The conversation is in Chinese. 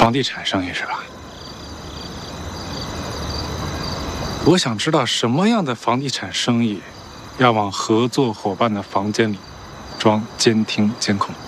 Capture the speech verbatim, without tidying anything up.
房地产生意是吧？我想知道什么样的房地产生意要往合作伙伴的房间里装监听监控。